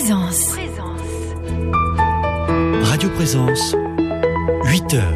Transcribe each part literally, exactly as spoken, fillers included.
Présence. Radio Présence, huit heures.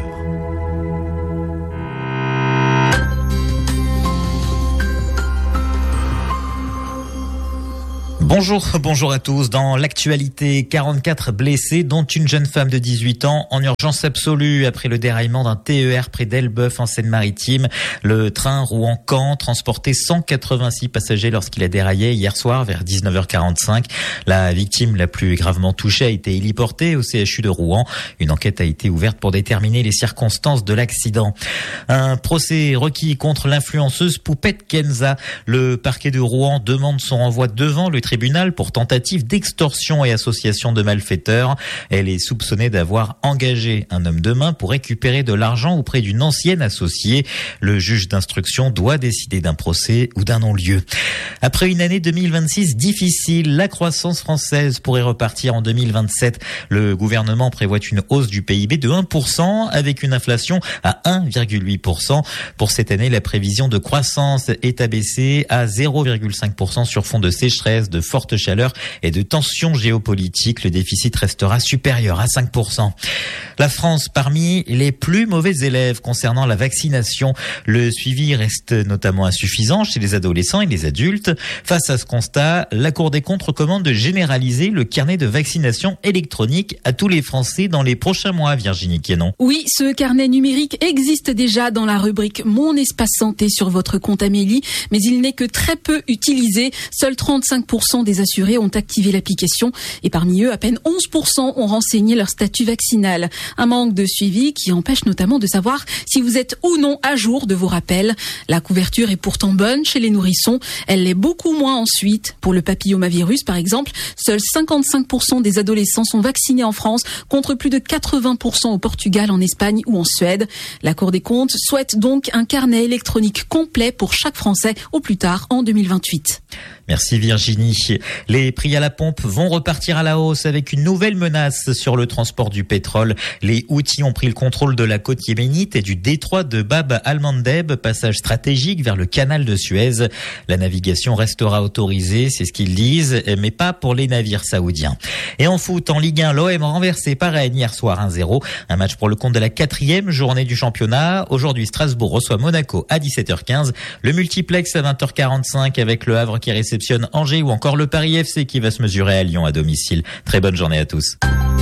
Bonjour, bonjour à tous. Dans l'actualité, quarante-quatre blessés, dont une jeune femme de dix-huit ans en urgence absolue après le déraillement d'un T E R près d'Elbeuf en Seine-Maritime. Le train Rouen-Caen transportait cent quatre-vingt-six passagers lorsqu'il a déraillé hier soir vers dix-neuf heures quarante-cinq. La victime la plus gravement touchée a été héliportée au C H U de Rouen. Une enquête a été ouverte pour déterminer les circonstances de l'accident. Un procès requis contre l'influenceuse Poupette Kenza. Le parquet de Rouen demande son renvoi devant le tribunal pour tentative d'extorsion et association de malfaiteurs. Elle est soupçonnée d'avoir engagé un homme de main pour récupérer de l'argent auprès d'une ancienne associée. Le juge d'instruction doit décider d'un procès ou d'un non-lieu. Après une année deux mille vingt-six difficile, la croissance française pourrait repartir en deux mille vingt-sept. Le gouvernement prévoit une hausse du P I B de un pour cent avec une inflation à un virgule huit pour cent. Pour cette année, la prévision de croissance est abaissée à zéro virgule cinq pour cent sur fond de sécheresse, de forte chaleur et de tensions géopolitiques. Le déficit restera supérieur à cinq pour cent. La France parmi les plus mauvais élèves concernant la vaccination. Le suivi reste notamment insuffisant chez les adolescents et les adultes. Face à ce constat, la Cour des comptes recommande de généraliser le carnet de vaccination électronique à tous les Français dans les prochains mois. Virginie Quénon. Oui, ce carnet numérique existe déjà dans la rubrique Mon espace santé sur votre compte Amélie, mais il n'est que très peu utilisé. Seuls trente-cinq pour cent des assurés ont activé l'application et parmi eux, à peine onze pour cent ont renseigné leur statut vaccinal. Un manque de suivi qui empêche notamment de savoir si vous êtes ou non à jour de vos rappels. La couverture est pourtant bonne chez les nourrissons. Elle l'est beaucoup moins ensuite. Pour le papillomavirus, par exemple, seuls cinquante-cinq pour cent des adolescents sont vaccinés en France contre plus de quatre-vingts pour cent au Portugal, en Espagne ou en Suède. La Cour des comptes souhaite donc un carnet électronique complet pour chaque Français au plus tard en deux mille vingt-huit. Merci Virginie. Les prix à la pompe vont repartir à la hausse avec une nouvelle menace sur le transport du pétrole. Les Houthis ont pris le contrôle de la côte yéménite et du détroit de Bab al-Mandeb, passage stratégique vers le canal de Suez. La navigation restera autorisée, c'est ce qu'ils disent, mais pas pour les navires saoudiens. Et en foot, en Ligue un, l'O M renversé par Rennes hier soir un zéro. Un match pour le compte de la quatrième journée du championnat. Aujourd'hui, Strasbourg reçoit Monaco à dix-sept heures quinze. Le multiplex à vingt heures quarante-cinq avec le Havre qui réceptionne Angers ou encore le Paris F C qui va se mesurer à Lyon à domicile. Très bonne journée à tous.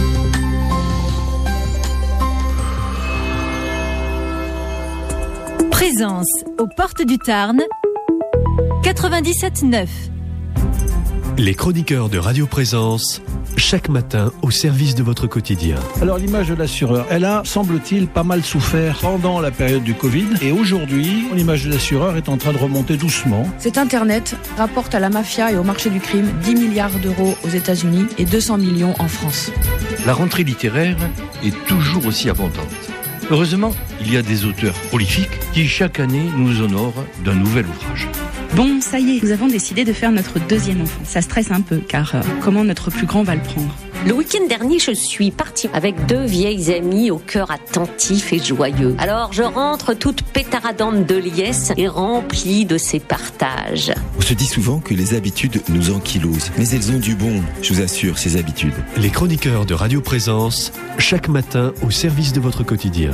Présence aux portes du Tarn, quatre-vingt-dix-sept neuf. Les chroniqueurs de Radio Présence, chaque matin au service de votre quotidien. Alors l'image de l'assureur, elle a, semble-t-il, pas mal souffert pendant la période du Covid. Et aujourd'hui, l'image de l'assureur est en train de remonter doucement. Cet Internet rapporte à la mafia et au marché du crime dix milliards d'euros aux États-Unis et deux cents millions en France. La rentrée littéraire est toujours aussi abondante. Heureusement, il y a des auteurs prolifiques qui chaque année nous honorent d'un nouvel ouvrage. Bon, ça y est, nous avons décidé de faire notre deuxième enfant. Ça stresse un peu, car euh, comment notre plus grand va le prendre ? Le week-end dernier, je suis partie avec deux vieilles amies au cœur attentif et joyeux. Alors, je rentre toute pétaradante de liesse et remplie de ces partages. On se dit souvent que les habitudes nous ankylosent, mais elles ont du bon, je vous assure, ces habitudes. Les chroniqueurs de Radio Présence, chaque matin au service de votre quotidien.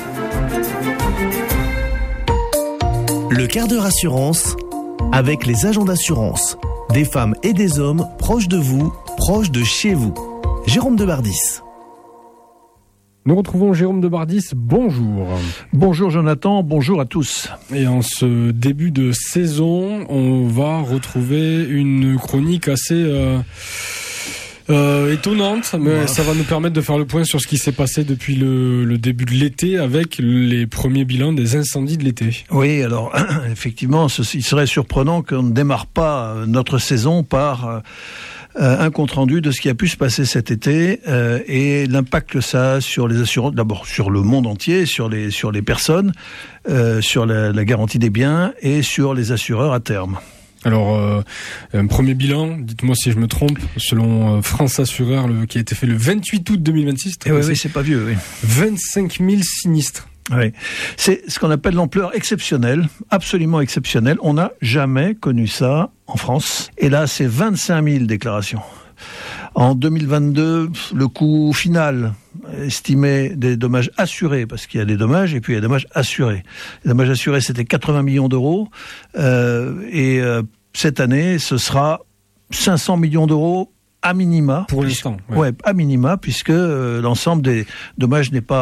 Le quart d'heure assurance avec les agents d'assurance. Des femmes et des hommes proches de vous, proches de chez vous. Jérôme Debardis. Nous retrouvons Jérôme Debardis, bonjour. Bonjour Jonathan, bonjour à tous. Et en ce début de saison, on va retrouver une chronique assez euh, euh, étonnante, mais ouais. Ça va nous permettre de faire le point sur ce qui s'est passé depuis le, le début de l'été avec les premiers bilans des incendies de l'été. Oui, alors effectivement, ce, il serait surprenant qu'on ne démarre pas notre saison par... Euh, Euh, un compte-rendu de ce qui a pu se passer cet été euh, et l'impact que ça a sur les assurances, d'abord sur le monde entier, sur les, sur les personnes, euh, sur la, la garantie des biens et sur les assureurs à terme. Alors, euh, un premier bilan, dites-moi si je me trompe, selon euh, France Assureur, le, qui a été fait le vingt-huit août deux mille vingt-six. Oui, oui, c'est pas vieux, oui. vingt-cinq mille sinistres. Oui, c'est ce qu'on appelle l'ampleur exceptionnelle, absolument exceptionnelle. On n'a jamais connu ça en France. Et là, c'est vingt-cinq mille déclarations. En deux mille vingt-deux, le coût final estimé des dommages assurés, parce qu'il y a des dommages et puis il y a des dommages assurés. Les dommages assurés, c'était quatre-vingts millions d'euros. Euh, et euh, cette année, ce sera cinq cents millions d'euros à minima. Pour l'instant. Ouais. ouais, à minima, puisque euh, l'ensemble des dommages n'est pas